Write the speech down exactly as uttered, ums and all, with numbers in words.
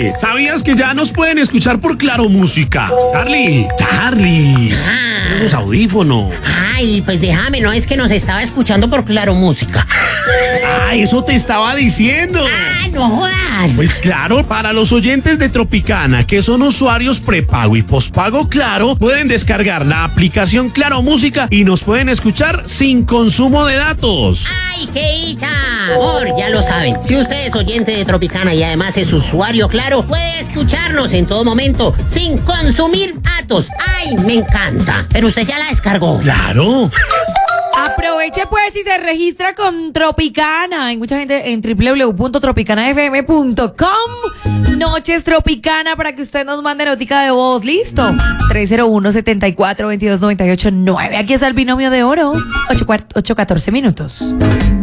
Oye, ¿sabías que ya nos pueden escuchar por Claro Música? Charlie, Charlie. Ah. Los audífonos. Ay, pues déjame, no es que nos estaba escuchando por Claro Música. Ah, eso te estaba diciendo. Ah, no jodas. Pues claro, para los oyentes de Tropicana, que son usuarios prepago y pospago Claro, pueden descargar la aplicación Claro Música y nos pueden escuchar sin consumo de datos. ¡Ay, qué dicha! Amor, ya lo saben. Si usted es oyente de Tropicana y además es usuario Claro, puede escucharnos en todo momento sin consumir datos. ¡Ay, me encanta! Pero usted ya la descargó. Claro. Aproveche pues y se registra con Tropicana. Hay mucha gente en w w w punto tropicana f m punto com. Noches Tropicana para que usted nos mande notica de voz. Listo. tres cero uno, setenta y cuatro, veintidós, noventa y ocho, nueve. Aquí está el binomio de oro. ocho, catorce minutos.